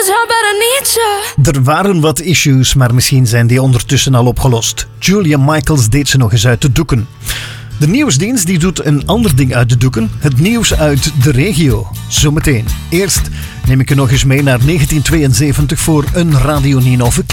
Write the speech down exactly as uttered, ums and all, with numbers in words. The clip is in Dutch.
tell, but I need you. Er waren wat issues, maar misschien zijn die ondertussen al opgelost. Julia Michaels deed ze nog eens uit de doeken. De nieuwsdienst die doet een ander ding uit de doeken. Het nieuws uit de regio. Zometeen. Eerst neem ik je nog eens mee naar negentien tweeënzeventig voor een Radio Ninove